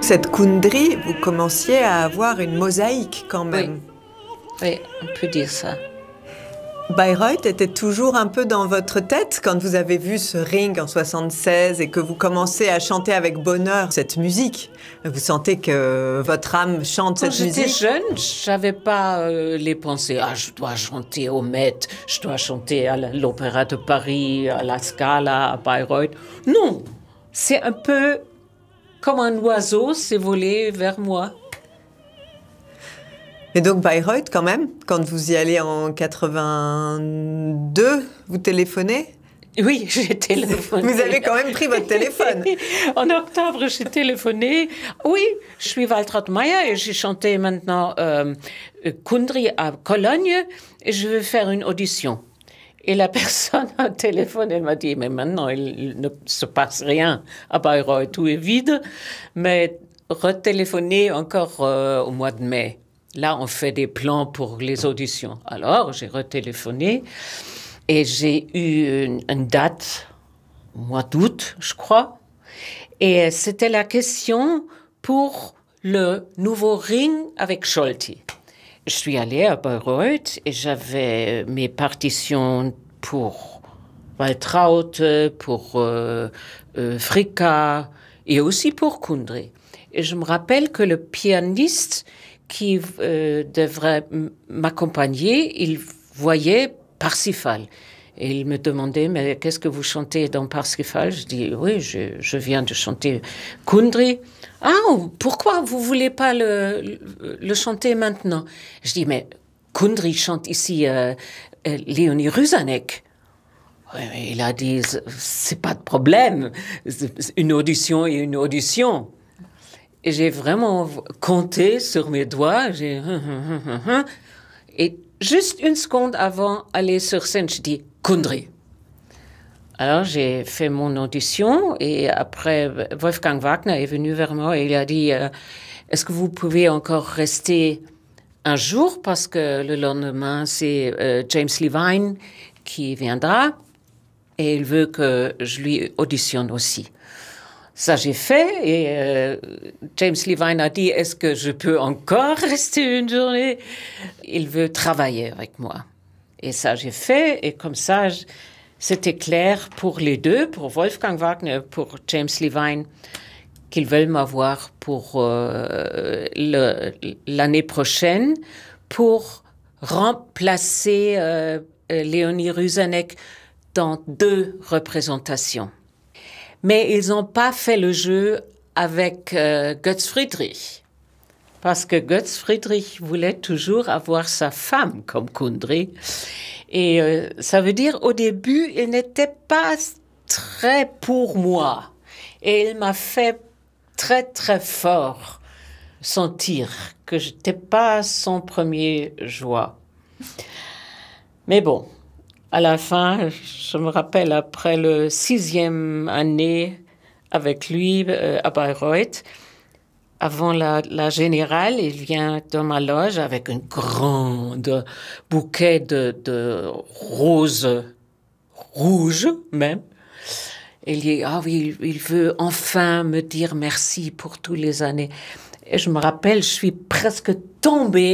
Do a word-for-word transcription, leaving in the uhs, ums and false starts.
cette Kundry, vous commenciez à avoir une mosaïque quand même. Oui, oui, on peut dire ça. Bayreuth était toujours un peu dans votre tête quand vous avez vu ce Ring en soixante-seize et que vous commencez à chanter avec bonheur cette musique. Vous sentez que votre âme chante Quand cette musique? Quand j'étais jeune, j'avais pas euh, les pensées. Ah, je dois chanter au Met, je dois chanter à l'Opéra de Paris, à la Scala, à Bayreuth. Non, c'est un peu comme un oiseau s'est volé vers moi. Et donc Bayreuth, quand même, quand vous y allez en quatre-vingt-deux, vous téléphonez? Oui, j'ai téléphoné. Vous avez quand même pris votre téléphone. En octobre, j'ai téléphoné. Oui, je suis Waltraud Meier et j'ai chanté maintenant euh, Kundry à Cologne et je veux faire une audition. Et la personne au téléphone, elle m'a dit, mais maintenant, il ne se passe rien à Bayreuth, tout est vide, mais retéléphoner encore euh, au mois de mai. Là, on fait des plans pour les auditions. Alors, j'ai retéléphoné et j'ai eu une, une date, au mois d'août, je crois. Et c'était la question pour le nouveau Ring avec Scholti. Je suis allée à Bayreuth et j'avais mes partitions pour Waltraud, pour euh, euh, Fricka et aussi pour Kundry. Et je me rappelle que le pianiste qui euh, devrait m'accompagner, il voyait Parsifal. Et il me demandait, mais qu'est-ce que vous chantez dans Parsifal? Je dis, oui, je, je viens de chanter Kundry. Ah, pourquoi vous voulez pas le, le, le chanter maintenant? Je dis, mais Kundry chante ici euh, euh, Léonie Ruzanek. Oui, il a dit, c'est pas de problème, une audition et une audition. Et j'ai vraiment compté sur mes doigts. J'ai... Et juste une seconde avant d'aller sur scène, je dis Kundry. Alors j'ai fait mon audition et après Wolfgang Wagner est venu vers moi et il a dit euh, est-ce que vous pouvez encore rester un jour parce que le lendemain c'est euh, James Levine qui viendra et il veut que je lui auditionne aussi. Ça, j'ai fait et euh, James Levine a dit, est-ce que je peux encore rester une journée? Il veut travailler avec moi. Et ça, j'ai fait et comme ça, je, c'était clair pour les deux, pour Wolfgang Wagner, pour James Levine, qu'ils veulent m'avoir pour euh, le, l'année prochaine pour remplacer euh, Léonie Ruzanek dans deux représentations. Mais ils n'ont pas fait le jeu avec euh, Götz Friedrich. Parce que Götz Friedrich voulait toujours avoir sa femme comme Kundry. Et euh, ça veut dire, au début, il n'était pas très pour moi. Et il m'a fait très, très fort sentir que je n'étais pas son premier joie. Mais bon. À la fin, je me rappelle, après le sixième année avec lui euh, à Bayreuth, avant la, la générale, il vient dans ma loge avec un grand bouquet de, de roses rouges même. Et il dit, ah oui, il veut enfin me dire merci pour toutes les années. Et je me rappelle, je suis presque tombée